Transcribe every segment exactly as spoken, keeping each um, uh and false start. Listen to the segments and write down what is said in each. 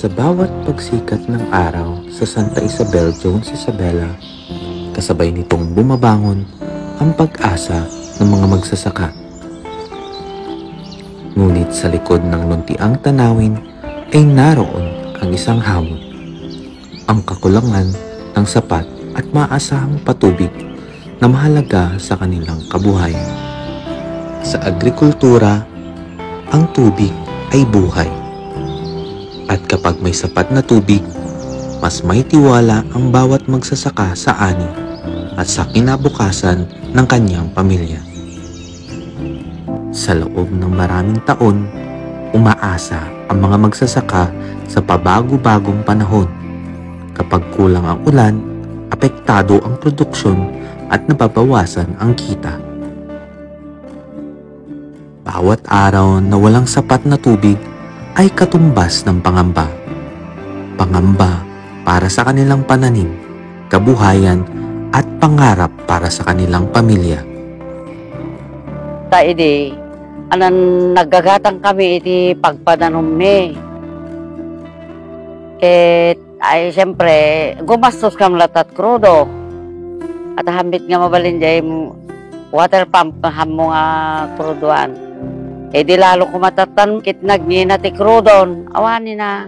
Sa bawat pagsikat ng araw sa Santa Isabel, Jones Isabela, kasabay nitong bumabangon ang pag-asa ng mga magsasaka. Ngunit sa likod ng luntiang tanawin ay naroon ang isang hamon, ang kakulangan ng sapat at maasahang patubig na mahalaga sa kanilang kabuhayan. Sa agrikultura, ang tubig ay buhay. At kapag may sapat na tubig, mas may tiwala ang bawat magsasaka sa ani at sa kinabukasan ng kanyang pamilya. Sa loob ng maraming taon, umaasa ang mga magsasaka sa pabago-bagong panahon. Kapag kulang ang ulan, apektado ang produksyon at nababawasan ang kita. Bawat araw na walang sapat na tubig ay katumbas ng pangamba. Pangamba para sa kanilang pananim, kabuhayan at pangarap para sa kanilang pamilya. Ta idi, anan nagagatang kami iti pagpananom ni. Eh, ay siyempre, gumastos kam latat krudo. At hambit nga mabalin jay water pump hamo nga krudoan. Eh di lalo kumatatan kit nagngina ti krudon, awani na.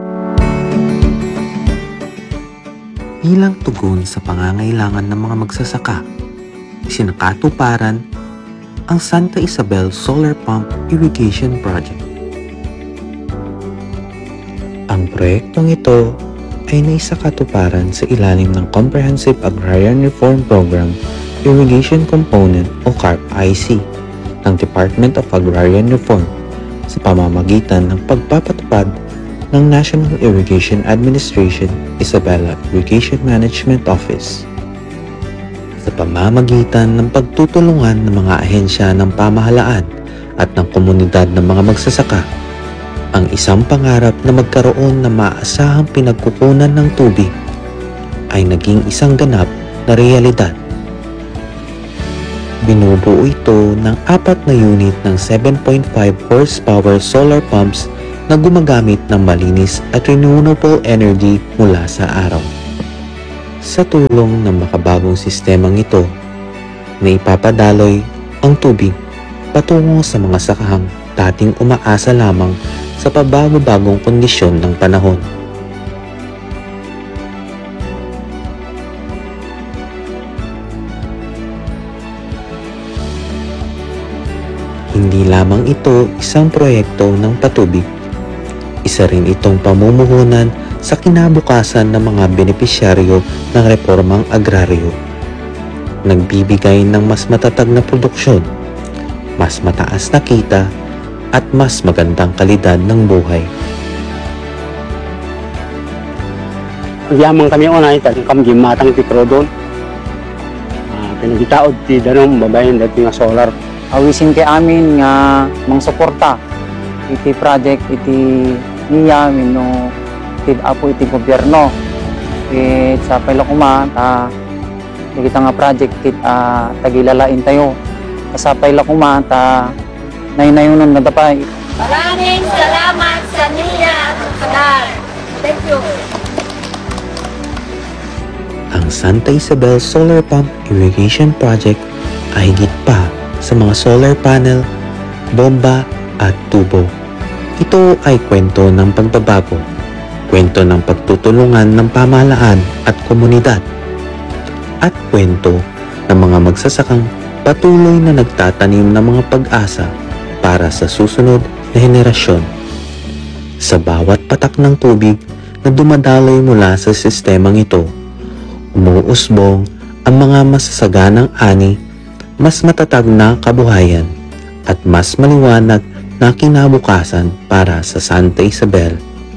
Bilang tugon sa pangangailangan ng mga magsasaka, isinakatuparan ang Santa Isabel Solar Pump Irrigation Project. Ang proyektong ito ay naisakatuparan sa ilalim ng Comprehensive Agrarian Reform Program Irrigation Component o C A R P I C ng Department of Agrarian Reform sa pamamagitan ng pagpapatupad ng National Irrigation Administration Isabela Irrigation Management Office. Sa pamamagitan ng pagtutulungan ng mga ahensya ng pamahalaan at ng komunidad ng mga magsasaka, ang isang pangarap na magkaroon ng maasahang pinagkukunan ng tubig ay naging isang ganap na realidad. Binubuo ito ng apat na unit ng seven point five horsepower solar pumps na gumagamit ng malinis at renewable energy mula sa araw. Sa tulong ng makabagong sistemang ito, na ipapadaloy ang tubig patungo sa mga sakahang dating umaasa lamang sa pabago-bagong kondisyon ng panahon. Hindi lamang ito isang proyekto ng patubig. Isa rin itong pamumuhunan sa kinabukasan ng mga benepisyaryo ng reformang agraryo. Nagbibigay ng mas matatag na produksyon, mas mataas na kita, at mas magandang kalidad ng buhay. Yaman kami unay, tagang kami gimatang ti Crodon. Uh, Pinagitaod ti danom, babayan dati nga solar. Awisin kay amin nga mang suporta iti project iti niya mino tid apo iti gobyerno it sa pailakuma ta kita nga project tit uh, tagilalain tayo sa pailakuma ta naynayunon na dapay. Maraming salamat sa niya Qatar. Thank you. Ang Santa Isabel Solar Pump Irrigation Project ay higit pa sa mga solar panel, bomba at tubo. Ito ay kwento ng pagbabago, kwento ng pagtutulungan ng pamahalaan at komunidad, at kwento ng mga magsasakang patuloy na nagtatanim ng mga pag-asa para sa susunod na henerasyon. Sa bawat patak ng tubig na dumadaloy mula sa sistemang ito, umuusbong ang mga masasaganang ani, mas matatag na kabuhayan at mas maliwanag na kinabukasan para sa Santa Isabel.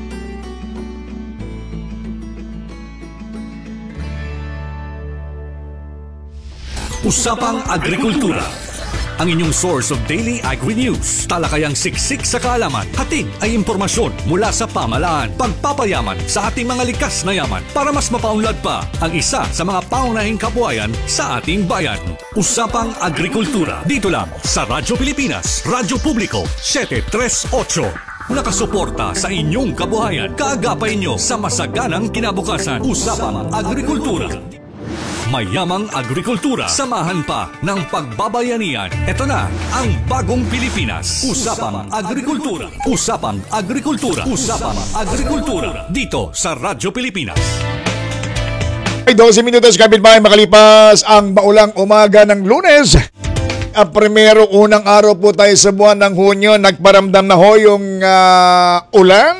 Usapang Agrikultura, ang inyong source of daily agri-news. Talakayang siksik sa kaalaman, hatid ay impormasyon mula sa pamahalaan, pagpapayaman sa ating mga likas na yaman para mas mapaunlad pa ang isa sa mga pangunahing kabuhayan sa ating bayan. Usapang Agrikultura, dito lang sa Radyo Pilipinas, Radyo Publiko, seven three eight. nakasuporta sa inyong kabuhayan. Kaagapay nyo sa masaganang kinabukasan. Usapang Agrikultura. Mayamang agrikultura. Samahan pa ng pagbabayanihan. Ito na ang bagong Pilipinas. Usapang Agrikultura. Usapang Agrikultura. Usapang Agrikultura. Dito sa Radyo Pilipinas. Ay, dose minutos kapitbahay makalipas ang maulang umaga ng Lunes. Ang primero unang araw po tayo sa buwan ng Hunyo. Nagparamdam na ho yung uh, ulan.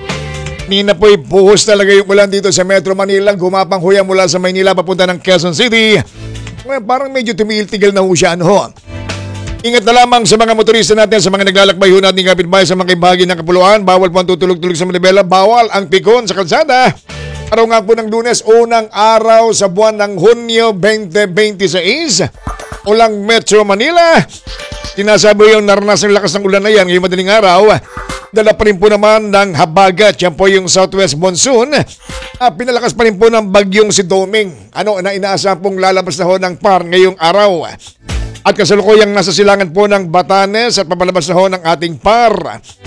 Nina po'y puhos talaga yung ulan dito sa Metro Manila. Gumapang huya mula sa Maynila papunta ng Quezon City. Ngayon, parang medyo tumigil-tigil na ho siya. Ano ho? Ingat na lamang sa mga motorista natin, sa mga naglalakbay ho natin kapitbahay sa mga bahagi ng Kapuluan. Bawal po ang tutulog-tulog sa Manibela. Bawal ang pikon sa kalsada. Araw nga po ng Lunes, unang araw sa buwan ng Hunyo twenty twenty-six. Ulang Metro Manila. Sinasabi yung naranasan ng lakas ng ulan na yan ngayong madaling araw. Dala pa rin po naman ng habagat. Yan po yung southwest monsoon. Ah, pinalakas pa rin po ng bagyong si Doming. Ano na inaasahan pong lalabas na ho ng par ngayong araw. At kasalukuyang nasa silangan po ng Batanes at papalabas na ho ng ating par.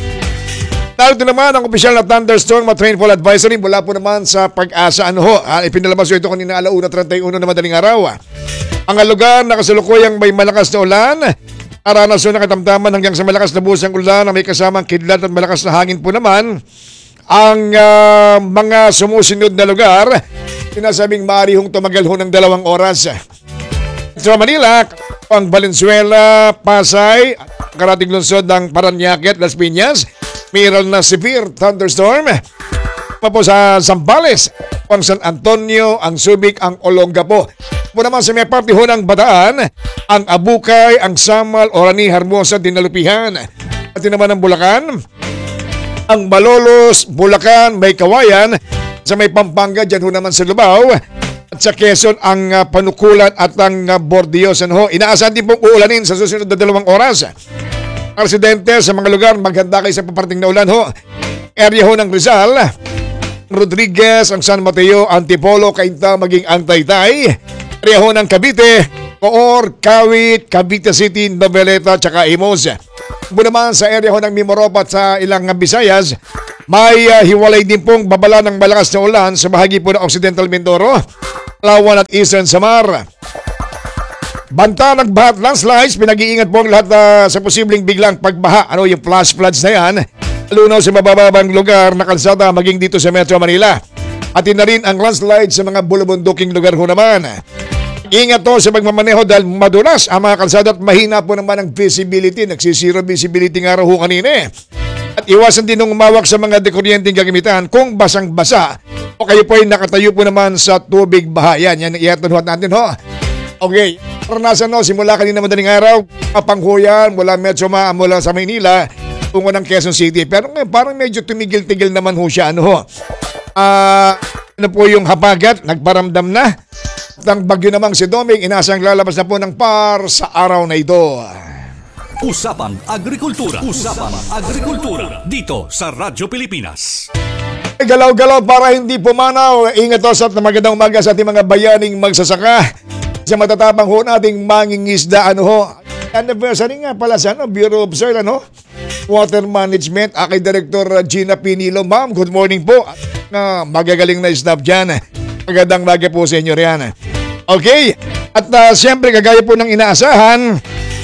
Narito naman ang opisyal na thunderstorm at rainfall advisory mula po naman sa Pag-asa. Ano ho? Ah, ipinalabas ito kanina alauna thirty-one na madaling araw. Ang lugar na kasalukuyang may malakas na ulan. Aranas na katamtaman hanggang sa malakas na busang ulan na may kasamang kidlat at malakas na hangin po naman ang uh, mga sumusunod na lugar. Sinasabing maaari hong tumagal ho ng dalawang oras. Sa Manila, ang Valenzuela, Pasay, karating lungsod ng Parañaque at Las Piñas, mayroon na severe thunderstorm. Po sa Zambales, ang San Antonio, ang Subic, ang Olongapo. Po naman sa may parte ho ng Bataan, ang Abukay, ang Samal, Orani, Hermosa, Dinalupihan. At din naman ang Bulacan, ang Malolos, Bulacan, may Kawayan, sa may Pampanga, dyan ho naman sa Lubao, at sa Quezon, ang uh, Panukulan at ang uh, Bordios. Ano ho? Inaasahan din pong uulanin sa susunod na dalawang oras. Ang residente sa mga lugar, maghanda kayo sa paparating na ulan ho. Area ho ng Rizal, Rodriguez, ang San Mateo, Antipolo, Cainta, maging ang Taytay. Area ho ng Cavite, Coor, Kawit, Cavite City, Noveleta, tsaka Imos. Kung naman sa area ho ng Mimoropa at sa ilang Visayas, may uh, hiwalay din pong babala ng malakas na ulan sa bahagi po ng Occidental Mindoro, Palawan at Eastern Samar. Banta ng baha at landslides, pinag-iingat po ang lahat uh, sa posibleng biglang pagbaha. Ano yung flash floods na yan? Lunaw sa mabababang lugar na kalsada maging dito sa Metro Manila. At na rin ang landslide sa mga bulubunduking lugar ho naman. Ingat to sa pagmamaneho dahil madulas ang mga kalsada at mahina po naman ang visibility. Nagsisiro visibility nga raw ho kanina. At iwasan din nung umawak sa mga dekuryenteng gagamitan kung basang-basa o kayo po ay nakatayo po naman sa tubig baha. Yan, yan iyatanhuat natin ho. Okay, karanasan no, simula kanina madaling araw, kapanghuyan mula Metro Ma, mula sa Maynila, tungo ng Quezon City. Pero ngayon, parang medyo tumigil-tigil naman ho siya. Ano ho? Ah, uh, ano po yung habagat, nagparamdam na. At ang bagyo namang si Doming, inasang lalabas na po ng par sa araw na ito. Usapang Agrikultura. Usapang Agrikultura. Dito sa Radyo Pilipinas. Galaw-galaw para hindi pumanaw. Ingat to sa magandang umaga sa ating mga bayaning magsasaka. Sa matatapang ho nating mangingisda. Ano ho? Anniversary nga pala sa ano, Bureau of Soil, ano? Water Management. Akay Director Gina Pinilo. Ma'am, good morning po. Uh, magagaling na staff dyan. Magandang umaga po sa inyo riyan. Okay. At uh, siyempre, kagaya po ng inaasahan,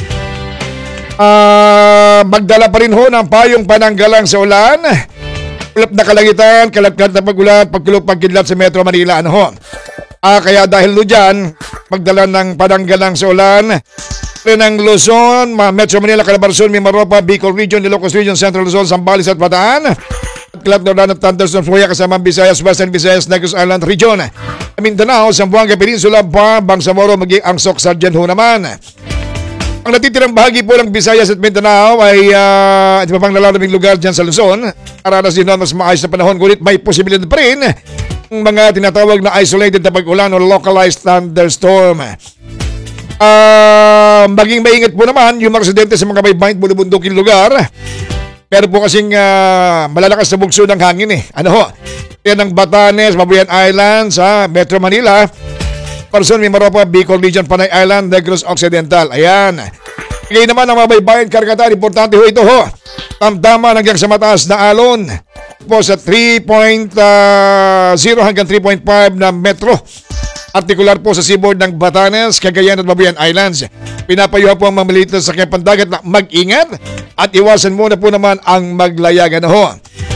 uh, magdala pa rin ho ng payong pananggalang sa ulan. Ulap na kalangitan, kalagkat na pagulan, pagkulog, pagkidlat sa Metro Manila. Ano ho? Uh, kaya dahil do dyan, magdala ng pananggalang sa ulan. Ng Luzon, Metro Manila, Calabarzon, Mimaropa, Bicol Region, Ilocos Region, Central Luzon, Zambales at Bataan. Club na ng thunderstorms po kasama Visayas, Western Visayas, Negros Island Region. Mindanao, Zamboanga Peninsula, Bangsamoro, maging ang Socsardian ho naman. Ang natitirang bahagi po ng Visayas at Mindanao ay uh, di ba pang lalamig lugar dyan sa Luzon. Aranas din mas maayos na panahon, ngunit may posibilidad pa rin ng mga tinatawag na isolated na pag-ulan o localized thunderstorm. Uh, maging maingat po naman yung mga residente sa mga may bangit bulubunduking lugar. Pero po kasing uh, malalakas na bugso ng hangin eh. Ano ho? Yan ang Batanes, Mabuyan Island sa Metro Manila. Person, Mimaropa, Bicol Region, Panay Island, Negros Occidental. Ayan. Ngayon naman ang mga baybayin karagatan, importante ho ito ho. Tamtama hanggang sa mataas na alon po sa three point zero hanggang three point five na metro. Artikular po sa seaboard ng Batanes, Cagayan at Babuyan Islands. Pinapayuhan po ang mga maliit na sakyan pandagat na mag-ingat at iwasan muna po naman ang maglayagan na ho.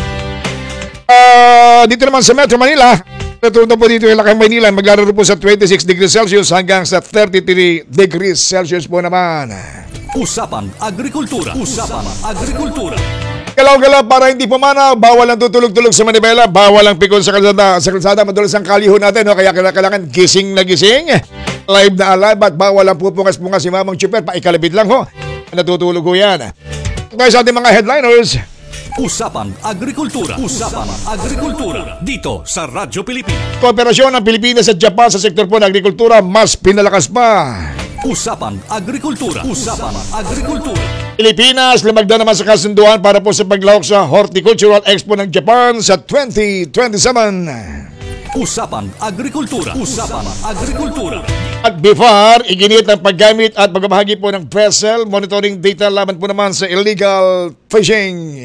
Uh, dito naman sa Metro Manila, natutunan po dito yung Lakay Maynila, maglalaro po sa twenty-six degrees Celsius hanggang sa thirty-three degrees Celsius po naman. Usapan Agrikultura. Usapan Agrikultura. Galaw-galaw para hindi pumanaw, bawal ang tutulog-tulog sa manibela, bawal ang pikon sa kalsada, sa kalsada madulas ang kalihon natin, no? Kaya kailangan gising na gising, live na alive at bawal ang pupungas-pungas si Mamang Chuper, paikalabit lang ho, natutulog ho yan. Tayo sa ating mga headliners. Usapan Agrikultura. Usapan Agrikultura. Dito sa Radyo Pilipinas. Kooperasyon ng Pilipinas at Japan sa sektor po ng agrikultura mas pinalakas pa. Usapan Agrikultura. Usapan Agrikultura. Pilipinas lumagda naman sa kasunduan para po sa paglahok sa Horticultural Expo ng Japan sa twenty twenty-seven. Usapan Agrikultura. Usapan Agrikultura. At B F A R, iginit ang paggamit at pagbabahagi po ng vessel monitoring data laban po naman sa illegal fishing.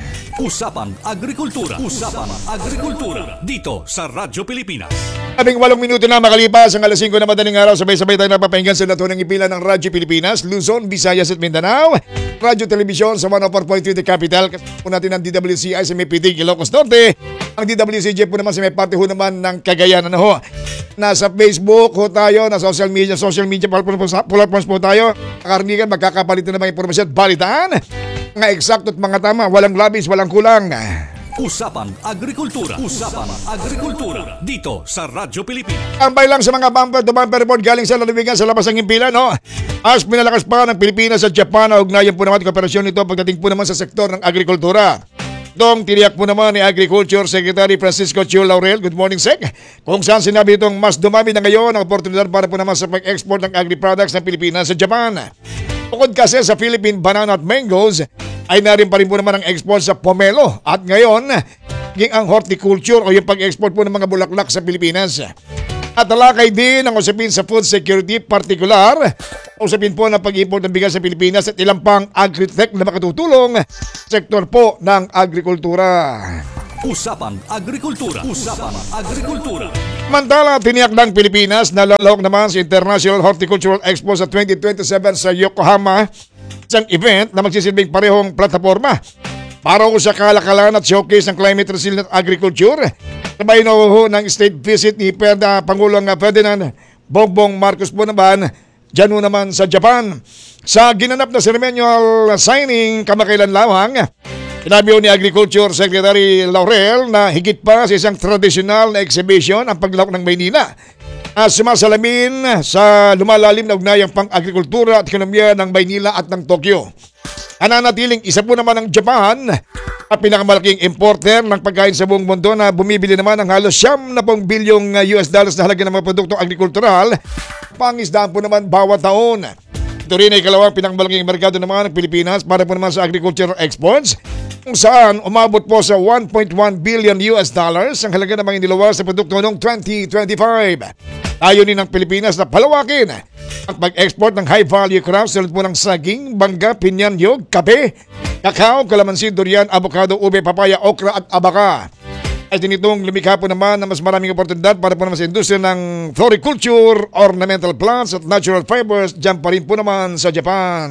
Usapan Agrikultura. Usapan Agrikultura. Dito sa Radyo Pilipinas. Labing walong minuto na makalipas ang alas singko na madaling araw, sabay-sabay tayo napapahinggan sa latunang ipila ng Radyo Pilipinas, Luzon, Visayas at Mindanao. Radyo Telebisyon sa one oh four point three The Capital. Kasama po natin ang D W C I sa may Pitig, Ilocos Norte. Ang D W C J po naman sa may parte ho naman ng Cagayan. Ano ho? Nasa Facebook ho tayo, na social media, social media platforms po tayo. Karanigan, magkakapalitan na mga impormasyon at balitaan. Mga eksakto at mga tama, walang labis, walang kulang. Usapan Agrikultura. Usapan Agrikultura. Dito sa Radyo Pilipinas. Tambay lang sa mga bumper to bumper report galing sa lalawigan sa labas ng impila, no? As pinalakas pa ng Pilipinas at Japan na ugnayan po naman ang kooperasyon nito pagdating po naman sa sektor ng agrikultura. Dong tiniyak po naman ni Agriculture Secretary Francisco Chio Laurel, good morning Sec, kung saan sinabi itong mas dumami na ngayon ang oportunidad para po naman sa pag-export ng agri-products ng Pilipinas sa Japan. Bukod kasi sa Philippine banana at mangoes, ay narin pa rin po naman ang export sa pomelo at ngayon, ging ang horticulture o yung pag-export po ng mga bulaklak sa Pilipinas. At talakay din ang usapin sa food security, partikular, usapin po ng pag-import ng bigas sa Pilipinas at ilang pang agri-tech na makatutulong sa sektor po ng agrikultura. Usapan Agrikultura. Usapan Agrikultura. Mantala, tiniyak ng Pilipinas na lalawak naman sa International Horticultural Expo sa twenty twenty-seven sa Yokohama, isang event na magsisilbing parehong plataforma para ko sa kalakalan at showcase ng climate resilient agriculture. Sabay na ho ng state visit ni Perda, Pangulong Ferdinand Bongbong Marcos po naman, dyan ho naman sa Japan. Sa ginanap na ceremonial signing kamakailan lamang, sinabi ho ni Agriculture Secretary Laurel na higit pa sa isang traditional na exhibition ang paglawak ng Maynila at sumasalamin sa lumalalim na ugnayang pang-agrikultura at ekonomiya ng Maynila at ng Tokyo. Nananatiling isa po naman ng Japan at pinakamalaking importer ng pagkain sa buong mundo na bumibili naman ng halos siyam na pong bilyong U S dollars na halaga ng mga produktong agrikultural, pangisdaan po naman bawat taon. Ito rin ay kalawang pinakamalaking merkado naman ng Pilipinas para po naman sa agricultural exports, kung saan umabot po sa one point one billion U S dollars ang halaga ng mga iniluwas sa produkto noong twenty twenty-five. Ayunin ng Pilipinas na palawakin ang pag-export ng high-value crops tulad po ng saging, bangga, pinyan, yog, kape, kakao, kalamansi, durian, avocado, ube, papaya, okra at abaka. At dinitong lumikha po naman na mas maraming oportunidad para po naman sa industriya ng floriculture, ornamental plants at natural fibers dyan pa rin po naman sa Japan.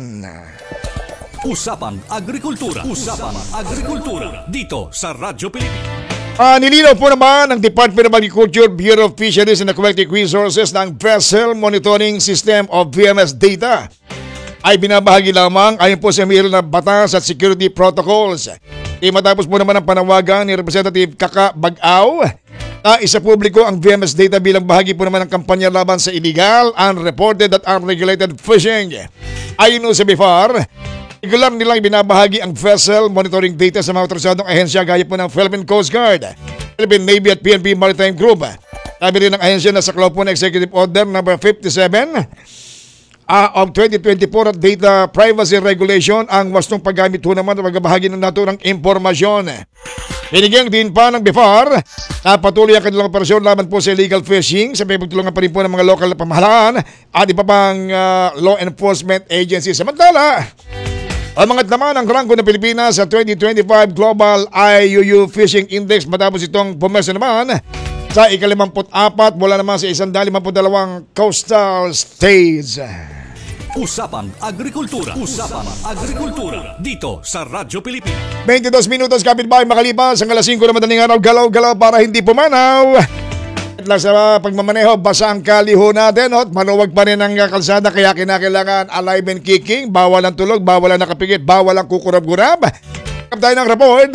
Usapan Agrikultura. Usapan Agrikultura. Dito sa Radyo Pilipinas. Uh, nilinaw po naman ng Department of Agriculture, Bureau of Fisheries and Aquatic Resources ng Vessel Monitoring System of V M S data ay binabahagi lamang ayon po sa mayroon na batas at security protocols. E matapos po naman ang panawagan ni Representative Kaka Bag-aw na isa publiko ang V M S data bilang bahagi po naman ng kampanya laban sa illegal, unreported at unregulated fishing. Ayon sa B F A R, regular nilang binabahagi ang vessel monitoring data sa mga otorisadong ahensya gaya po ng Philippine Coast Guard, Philippine Navy at P N P Maritime Group. Sabi rin ng ahensya na saklaw po ng Executive Order number fifty-seven uh, of twenty twenty-four at Data Privacy Regulation ang wastong paggamit po naman at pagbabahagi ng naturang impormasyon. Binigyan din pa ng B F A R na patuloy ang kanilang operasyon laban po sa illegal fishing sa pagtulungan pa rin po ng mga local na pamahalaan at iba pang uh, law enforcement agencies. Samantala, umangat naman ang ranggo ng Pilipinas sa twenty twenty-five Global I U U Fishing Index matapos itong pumersa naman sa ikalimamput apat mula naman sa isang dalimamput dalawang coastal states. Usapang Agrikultura. Usapang Agrikultura. Dito sa Radyo Pilipinas. twenty-dos minutos kapitbahay makalipas ang alas singko na madaling araw, galaw-galaw para hindi pumanaw. At lang sa pagmamaneho, basa ang kaliho natin at maluwag pa rin ang kalsada kaya kinakailangan alive and kicking, bawal ang tulog, bawal ang nakapigit, bawal ang kukurab-kurab. Kapag tayo ng report,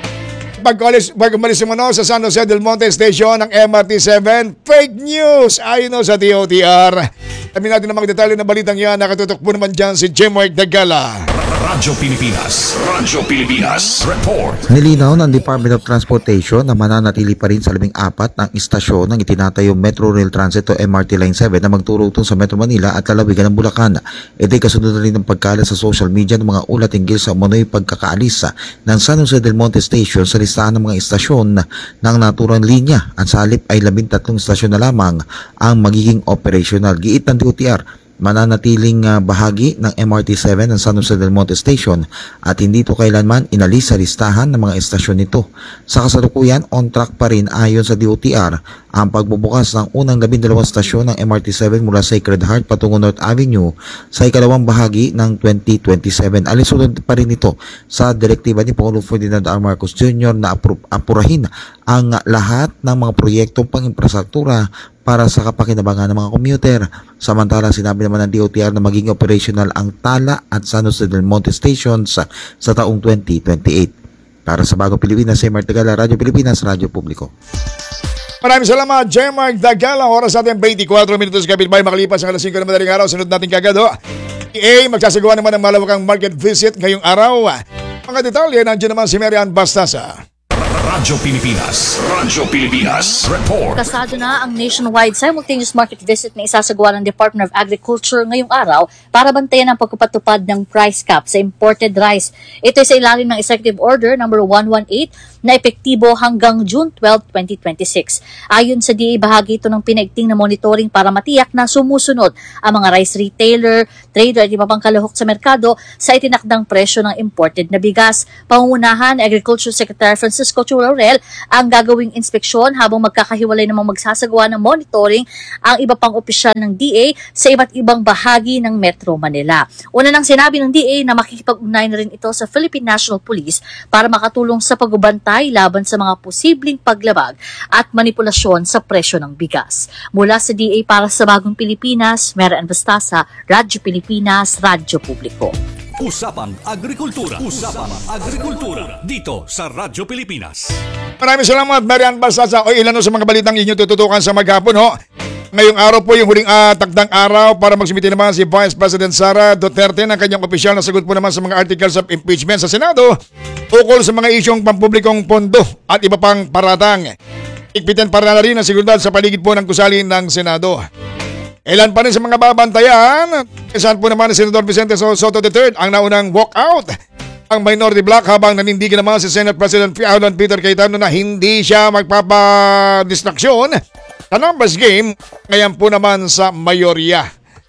pag-umalis pag mo sa San Jose del Monte Station ng M R T seven, fake news ayon sa D O T R. Kami natin ang mga detalye ng balitang yan. Nakatutok po naman dyan si J. Mark Dagala. Radyo Pilipinas. Radyo Pilipinas. Report. Nilinaw ng Department of Transportation na mananatili pa rin sa labing apat ng istasyon ng itinatayong Metro Rail Transit o M R T Line seven na magturutong sa Metro Manila at lalawigan ng Bulacan. Ito'y kasunod na rin ng pagkalat sa social media ng mga ulat hinggil sa umano'y pagkakaalis ng San Jose del Monte Station sa listahan ng mga istasyon ng naturang linya. Ang salip ay labing tatlong istasyon na lamang ang magiging operational. Giit ng D O T R, mananatiling uh, bahagi ng M R T seven ng San Jose del Monte Station at hindi ito kailanman inalis sa listahan ng mga estasyon nito. Sa kasalukuyan, on track pa rin ayon sa D O T R ang pagbubukas ng unang labindalawang estasyon ng M R T seven mula Sacred Heart patungo North Avenue sa ikalawang bahagi ng twenty twenty-seven. Alisunod pa rin ito sa direktiba ni Pangulong Ferdinand R. Marcos Junior na apur- apurahin ang lahat ng mga proyektong pang-infrastruktura para sa kapakinabangan ng mga commuter. Samantala, sinabi naman ng D O T R na maging operational ang Tala at San Jose del Monte Stations sa, sa taong twenty twenty-eight. Para sa Bagong Pilipinas, si Mark Dagala, Radyo Pilipinas, Radyo Publiko. Maraming salamat, J. Mark Dagala. Oras natin twenty-four minutos kapitbahay makalipas ang alas singko na madaling araw. Sunod natin kagad ho. A, magsasagawa naman ng malawakang market visit ngayong araw. Mga detalye, nandiyan naman si Marian Bastasa. Radyo Pilipinas. Radyo Pilipinas. Report. Kasado na ang nationwide simultaneous market visit na isasagawa ng Department of Agriculture ngayong araw para bantayan ang pagpapatupad ng price cap sa imported rice. Ito ay sa ilalim ng Executive Order number one eighteen na epektibo hanggang June twelfth, twenty twenty-six. Ayon sa D A, bahagi ito ng pinaigting na monitoring para matiyak na sumusunod ang mga rice retailer, trader at iba pang kalahok sa merkado sa itinakdang presyo ng imported na bigas. Pangungunahan, Agriculture Secretary Francisco Chu Laurel ang gagawing inspeksyon habang magkakahiwalay namang magsasagawa ng monitoring ang iba pang opisyal ng D A sa iba't ibang bahagi ng Metro Manila. Una nang sinabi ng D A na makikipag-ugnay na rin ito sa Philippine National Police para makatulong sa pagbabantay laban sa mga posibleng paglabag at manipulasyon sa presyo ng bigas. Mula sa D A para sa Bagong Pilipinas, Marian Bastasa, Radyo Pilipinas, Radyo Publiko. Usapang Agrikultura. Usapang Agrikultura. Dito sa Radyo Pilipinas. Maraming salamat, Marian Bastasa. O ilan sa mga balitang inyo tututukan sa maghapon ho. Ngayong araw po yung huling uh, takdang araw para magsumiti naman si Vice President Sara Duterte ng kanyang opisyal na sagot po naman sa mga articles of impeachment sa Senado ukol sa mga isyong pampublikong pondo at iba pang paratang. Ikpitan para na rin ang seguridad sa paligid po ng gusali ng Senado. Ilan pa rin sa mga babantayan, saan po naman si Senador Vicente Soto the third ang naunang walkout. Ang minority block habang nanindigan naman si Senate President Alan Peter Cayetano na hindi siya magpapadistraksyon sa numbers game, ngayon po naman sa mayorya.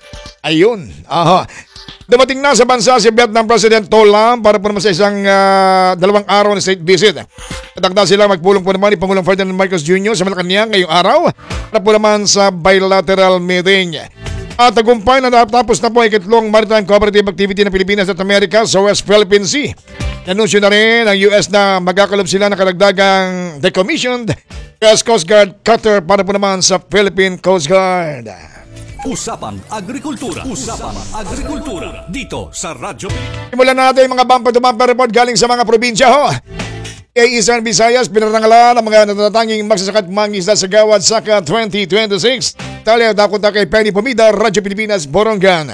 Ayun. Aha. Dumating na sa bansa si Vietnam President To Lam para po naman sa isang uh, dalawang araw na state visit. Tatagda sila magpulong po naman ni Pangulong Ferdinand Marcos Junior sa Malacanang ngayong araw para po naman sa bilateral meeting. At tagumpay na natapos na po ang ikatlong maritime cooperative activity ng Pilipinas at Amerika sa West Philippine Sea. Nanunsyo na rin ng U S na magkakalob sila ng karagdagang decommissioned U S Coast Guard cutter para po naman sa Philippine Coast Guard. Usapang Agrikultura. Usapang Agrikultura. Dito sa Radyo Pilipinas. Simulan natin yung mga bumper-to-bumper report galing sa mga probinsya ho. Kay Eastern Visayas, pinarangalan ang mga natatanging magsasakat mangisda sa Gawad Saka twenty twenty-six. Talya, dakunta kay Penny Pomida, Radyo Pilipinas, Borongan.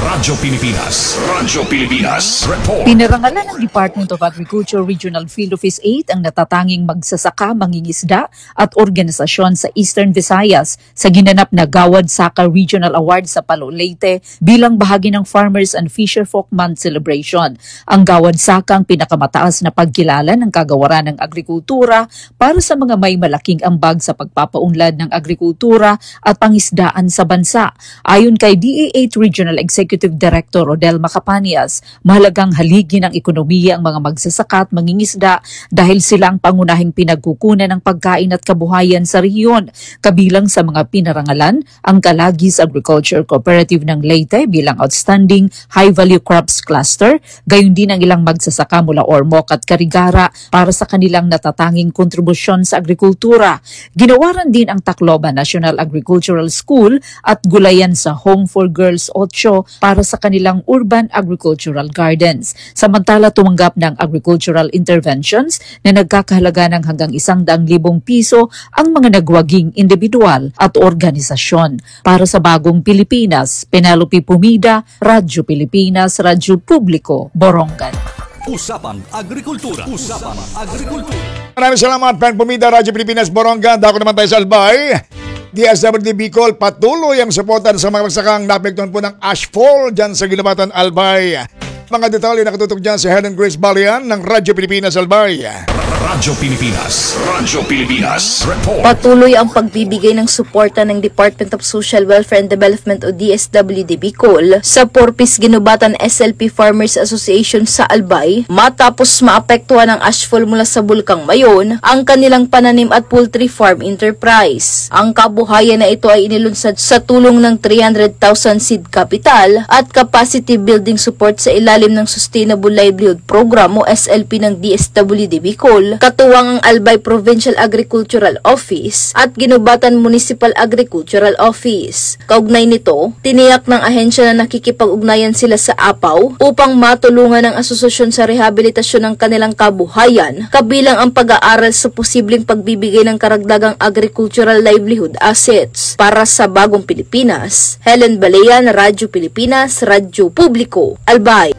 Radyo Pilipinas. Radyo Pilipinas. Report. Pinarangalan ng Department of Agriculture Regional Field Office eight ang natatanging magsasaka, mangingisda at organisasyon sa Eastern Visayas sa ginanap na Gawad Saka Regional Award sa Palo, Leyte bilang bahagi ng Farmers and Fisherfolk Month celebration. Ang Gawad Saka ang pinakamataas na pagkilala ng kagawaran ng agrikultura para sa mga may malaking ambag sa pagpapaunlad ng agrikultura at pangisdaan sa bansa. Ayon kay D A eight Regional Executive Director Rodel Macapanias, mahalagang haligi ng ekonomiya ang mga magsasaka at mangingisda dahil sila ang pangunahing pinagkukunan ng pagkain at kabuhayan sa rehiyon. Kabilang sa mga pinarangalan, ang Kalagis Agriculture Cooperative ng Leyte bilang Outstanding High Value Crops Cluster, gayon din ang ilang magsasaka mula Ormoc at Carigara para sa kanilang natatanging kontribusyon sa agrikultura. Ginawaran din ang Tacloban National Agricultural School at gulayan sa Home for Girls eight para sa kanilang urban agricultural gardens. Samantala, tumanggap ng agricultural interventions na nagkakahalaga ng hanggang isang daang libong piso ang mga nagwaging individual at organisasyon. Para sa Bagong Pilipinas, Penelope Pumida, Radyo Pilipinas, Radyo Publiko, Borongan. Usapang Agrikultura. Usapang Agrikultura. Maraming salamat, Pen Pumida, Radyo Pilipinas, Borongan. Dako naman tayo sa Albay. D S W D Bicol patuloy ang suportan sa mga magsakang naapektuhan po ng ashfall dyan sa Ginabatan, Albay. Mga detalye nakatutok dyan si Helen Grace Balian ng Radyo Pilipinas, Albay. Radyo Pilipinas. Radyo Pilipinas. Report. Patuloy ang pagbibigay ng suporta ng Department of Social Welfare and Development o D S W D Bicol sa Porpis Ginubatan S L P Farmers Association sa Albay matapos maapektuhan ng ashfall mula sa Bulkang Mayon ang kanilang pananim at poultry farm enterprise. Ang kabuhayan na ito ay inilunsad sa tulong ng three hundred thousand seed capital at capacity building support sa ilalim ng Sustainable Livelihood Program o S L P ng D S W D Bicol, katuwang ang Albay Provincial Agricultural Office at Ginubatan Municipal Agricultural Office. Kaugnay nito, tiniyak ng ahensya na nakikipag-ugnayan sila sa A P A W upang matulungan ang asosasyon sa rehabilitasyon ng kanilang kabuhayan, kabilang ang pag-aaral sa posibleng pagbibigay ng karagdagang agricultural livelihood assets. Para sa Bagong Pilipinas, Helen Balayan, Radyo Pilipinas, Radyo Publiko, Albay.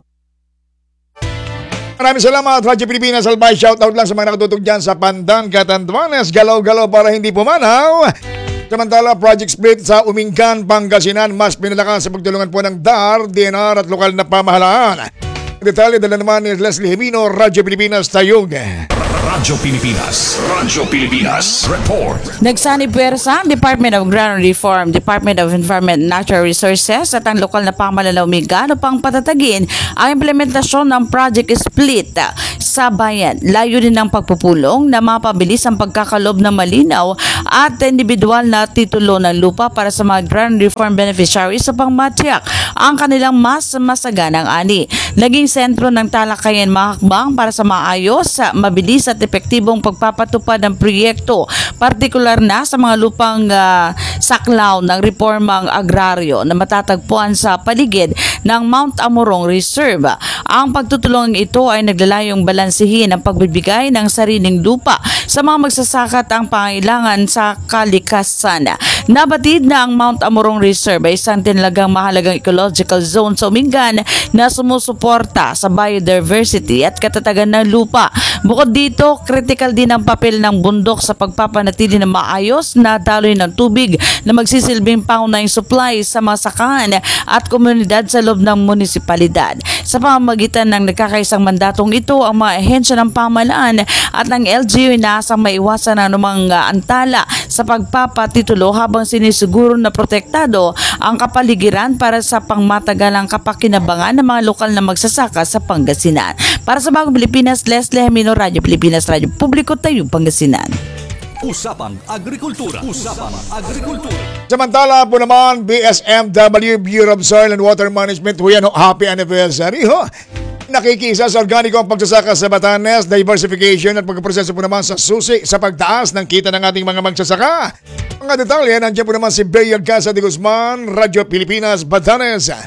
Maraming salamat, Radyo Pilipinas, Albay. Shoutout lang sa mga nakatutok dyan sa Pandan, Catanduanes. Galaw-galaw para hindi pumanaw. Samantala, Project Split sa Umingan, Pangasinan, mas pinalakas sa pagtulungan po ng D A R, D N R at lokal na pamahalaan. Detalye dala naman ni Leslie Hemino, Radyo Pilipinas, Tayog. Radyo Pilipinas. Radyo Pilipinas. Report. Nagsanib puwersa ang Department of Agrarian Reform, Department of Environment and Natural Resources at ang lokal na pamahalaan upang patatagin ang implementasyon ng Project Split sa bayan. Layo din ng pagpupulong na mapabilis ang pagkakalob ng malinaw at individual na titulo ng lupa para sa mga agrarian reform beneficiaries sa pangmatyak ang kanilang mas masaganang ani. Naging sentro ng talakayan mahakbang para sa maayos, mabilis at epektibong pagpapatupad ng proyekto, partikular na sa mga lupang uh, saklaw ng reformang agraryo na matatagpuan sa paligid ng Mount Amorong Reserve. Ang pagtutulong ito ay naglalayong balansihin ang pagbibigay ng sariling lupa sa mga magsasaka at ang pangailangan sa kalikasan. Nabatid na ang Mount Amorong Reserve ay isang tinalagang mahalagang ecological zone sa Umingan na sumusuporta sa biodiversity at katatagan ng lupa. Bukod dito, critical din ang papel ng bundok sa pagpapanatili ng maayos na daloy ng tubig na magsisilbing pangunahing supply sa mga sakaan at komunidad sa loob ng munisipalidad. Sa pamamagitan ng nagkakaisang mandatong ito, ang mga ahensya ng pamahalaan at ng L G U inaasang maiwasan ang anumang antala sa pagpapatitulo habang sinisiguro na protektado ang kapaligiran para sa pangmatagalang kapakinabangan ng mga lokal na magsasaka sa Pangasinan. Para sa Bagong Pilipinas, Leslie Hemino, Radyo Pilipinas, Radyo Publiko, Tayog, Pangasinan. Usapang Agrikultura. Usapang Agrikultura. Samantala po naman, B S M W, Bureau of Soil and Water Management, huyan ho, happy anniversary ho. Nakikisa sa organiko ang pagsasaka sa Batanes, diversification at pagproseso po naman sa susi sa pagtaas ng kita ng ating mga magsasaka. Mga detalye, nandiyan po naman si Bea Casa de Guzman, Radyo Pilipinas, Batanes.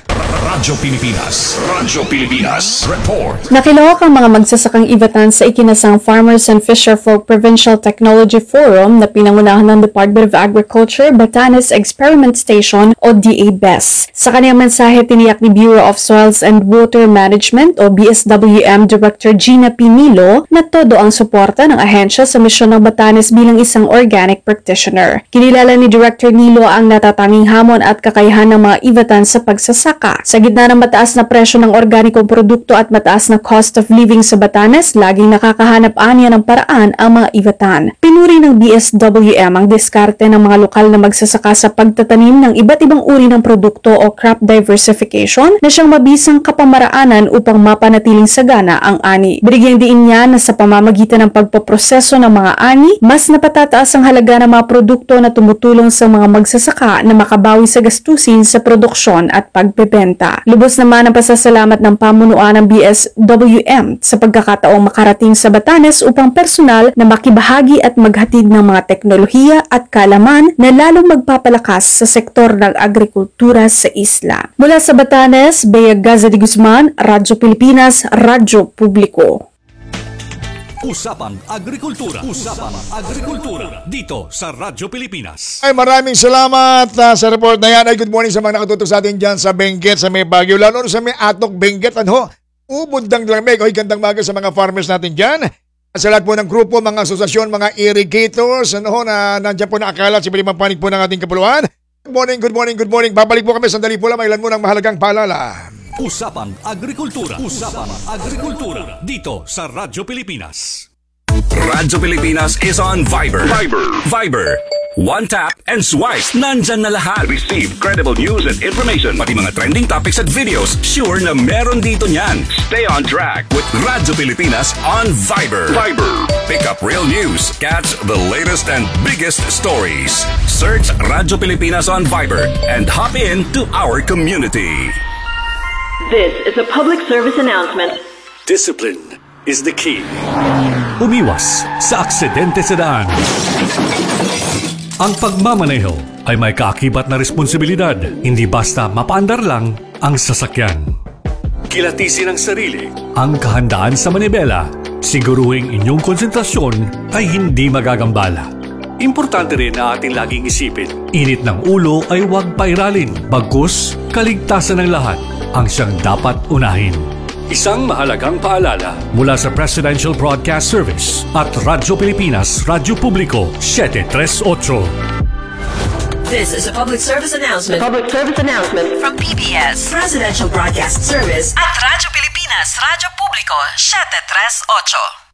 Radyo Pilipinas. Radyo Pilipinas. Report. Nakilahok ang mga magsasakang Ivatan sa ikinasang Farmers and Fisherfolk Provincial Technology Forum na pinangunahan ng Department of Agriculture, Batanes Experiment Station o D A B E S. Sa kanyang mensahe, tiniyak ni Bureau of Soils and Water Management o B S W M Director Gina P. Nilo na todo ang suporta ng ahensya sa misyon ng Batanes bilang isang organic practitioner. Kinilala ni Director Nilo ang natatanging hamon at kakayahan ng mga Ivatan sa pagsasaka. Sa gitna ng mataas na presyo ng organikong produkto at mataas na cost of living sa Batanes, laging nakakahanap aniya ng paraan ang mga Ivatan. Pinuri ng B S W M ang diskarte ng mga lokal na magsasaka sa pagtatanim ng iba't ibang uri ng produkto o crop diversification na siyang mabisang kapamaraanan upang mapanatiling sagana ang ani. Binigyang diin niya na sa pamamagitan ng pagpoproseso ng mga ani, mas napatataas ang halaga ng mga produkto na tumutulong sa mga magsasaka na makabawi sa gastusin sa produksyon at pagbebenta. Lubos naman ang pasasalamat ng pamunuan ng B S W M sa pagkakataong makarating sa Batanes upang personal na makibahagi at maghatid ng mga teknolohiya at kaalaman na lalong magpapalakas sa sektor ng agrikultura sa isla. Mula sa Batanes, Bea Gaza de Guzman, Radyo Pilipinas, Radyo Publiko. Usapang Agrikultura. Usapang Agrikultura. Dito sa Radyo Pilipinas. Ay, maraming salamat uh, sa report na yan. Ay, good morning sa mga nakatutok sa atin dyan sa Benguet, sa may Baguio. Lalo sa may Atok, Benguet. Ano? Ubod ng lamig. Ay, gandang maga sa mga farmers natin dyan. Sa lahat po ng grupo, mga asosasyon, mga irrigators, ano ho, na nandiyan po na akala, si Bilimang Panig po ng ating kapuluan. Good morning, good morning, good morning. Babalik po kami. Sandali po lang. Ilan mo ng mahalagang paalala. Usapang Agrikultura. Usapang Agrikultura. Dito sa Radyo Pilipinas. Radyo Pilipinas is on Viber. Viber. Viber. One tap and swipe. Nandyan na lahat. Receive credible news and information. Pati mga trending topics at videos. Sure na meron dito niyan. Stay on track with Radyo Pilipinas on Viber. Viber. Pick up real news. Catch the latest and biggest stories. Search Radyo Pilipinas on Viber and hop in to our community. This is a public service announcement. Discipline is the key. Umiwas sa aksidente sa daan. Ang pagmamaneho ay may kaakibat na responsibilidad. Hindi basta mapaandar lang ang sasakyan. Kilatisin ang sarili, ang kahandaan sa manibela. Siguruhing inyong konsentrasyon ay hindi magagambala. Importante rin na ating laging isipin, init ng ulo ay huwag pairalin, bagkus kaligtasan ng lahat ang siyang dapat unahin. Isang mahalagang paalala mula sa Presidential Broadcast Service at Radyo Pilipinas, Radyo Publiko, seven three eight. This is a public service announcement. Public service announcement From P B S, Presidential Broadcast Service at Radyo Pilipinas, Radyo Publiko, seven three eight.